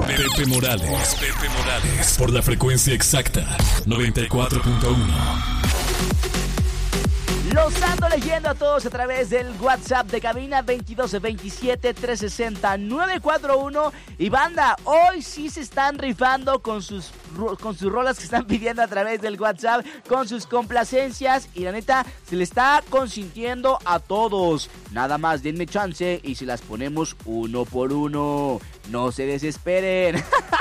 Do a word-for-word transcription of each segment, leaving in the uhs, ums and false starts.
Pepe Morales. Pepe Morales. Por la frecuencia exacta. noventa y cuatro punto uno. Los ando leyendo a todos a través del WhatsApp de cabina veintidós veintisiete trescientos sesenta nueve cuatro uno. Y banda, hoy sí se están rifando con sus, con sus rolas que están pidiendo a través del WhatsApp, con sus complacencias. Y la neta, se le está consintiendo a todos. Nada más denme chance y se las ponemos uno por uno. No se desesperen.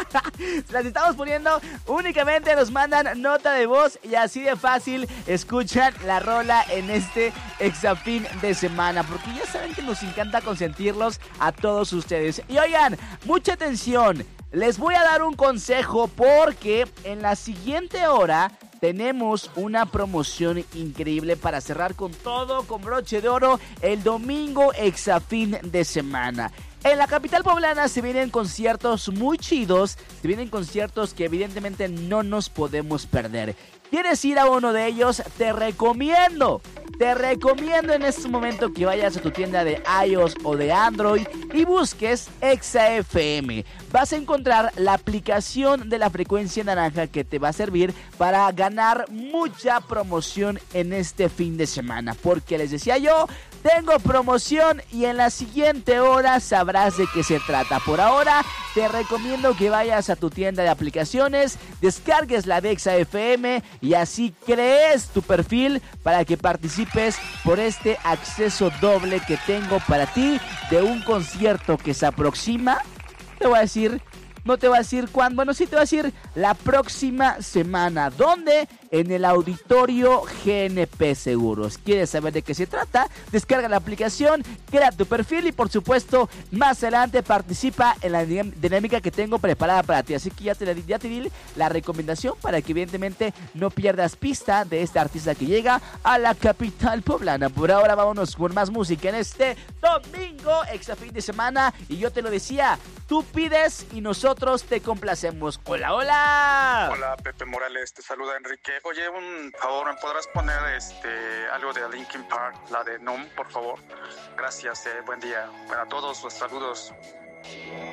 Se las estamos poniendo, únicamente nos mandan nota de voz y así de fácil escuchan la rola en este exafín de semana, porque ya saben que nos encanta consentirlos a todos ustedes. Y oigan, mucha atención, les voy a dar un consejo porque en la siguiente hora tenemos una promoción increíble para cerrar con todo, con broche de oro, el domingo exafín de semana. En la capital poblana se vienen conciertos muy chidos, se vienen conciertos que evidentemente no nos podemos perder. ¿Quieres ir a uno de ellos? Te recomiendo, te recomiendo en este momento que vayas a tu tienda de iOS o de Android y busques Exa F M. Vas a encontrar la aplicación de la frecuencia naranja que te va a servir para ganar mucha promoción en este fin de semana. Porque les decía yo, tengo promoción y en la siguiente hora sabrás de qué se trata. Por ahora te recomiendo que vayas a tu tienda de aplicaciones, descargues la de Exa F M y así crees tu perfil para que participes por este acceso doble que tengo para ti de un concierto que se aproxima. Te voy a decir, no te voy a decir cuándo, bueno, sí te voy a decir la próxima semana. ¿Dónde? En el Auditorio G N P Seguros. ¿Quieres saber de qué se trata? Descarga la aplicación, crea tu perfil y por supuesto más adelante participa en la dinámica que tengo preparada para ti. Así que ya te, ya te di la recomendación para que evidentemente no pierdas pista de este artista que llega a la capital poblana. Por ahora vámonos con más música en este domingo extra fin de semana. Y yo te lo decía, tú pides y nosotros te complacemos. Hola, hola. Hola, Pepe Morales, te saluda Enrique. Oye, un favor, ¿me podrás poner este algo de Linkin Park, la de Numb, por favor? Gracias, eh, buen día. Para todos, los saludos.